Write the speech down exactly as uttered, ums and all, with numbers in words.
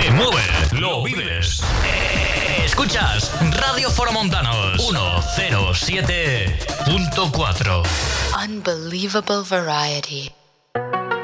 te mueve, lo vives. Escuchas Radio Foromontanos ciento siete punto cuatro. Unbelievable variety.